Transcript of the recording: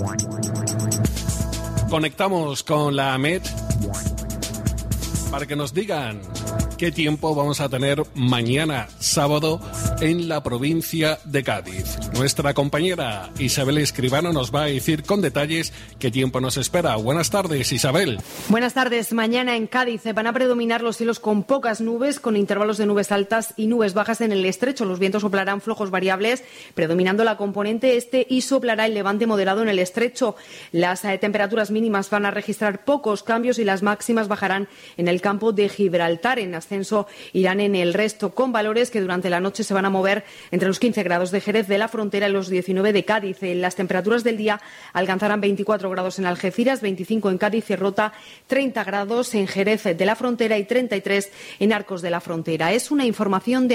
Conectamos con la AMET para que nos digan qué tiempo vamos a tener mañana sábado en la provincia de Cádiz. Nuestra compañera Isabel Escribano nos va a decir con detalles qué tiempo nos espera. Buenas tardes, Isabel. Buenas tardes. Mañana en Cádiz van a predominar los cielos con pocas nubes, con intervalos de nubes altas y nubes bajas en el estrecho. Los vientos soplarán flojos variables, predominando la componente este, y soplará el levante moderado en el estrecho. Las temperaturas mínimas van a registrar pocos cambios y las máximas bajarán en el campo de Gibraltar. En ascenso irán en el resto, con valores que durante la noche se van a mover entre los 15 grados de Jerez de la Frontera y los 19 de Cádiz. Las temperaturas del día alcanzarán 24 grados en Algeciras, 25 en Cádiz y Rota, 30 grados en Jerez de la Frontera y 33 en Arcos de la Frontera. Es una información de